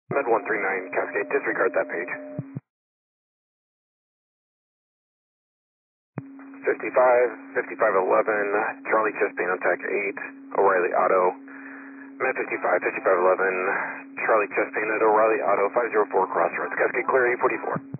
Med 139 Cascade, disregard that page. 5511, Charlie Chespin on TAC 8, O'Reilly Auto. Med 5511, Charlie Chespin at O'Reilly Auto, 504 Crossroads, Cascade clear 844.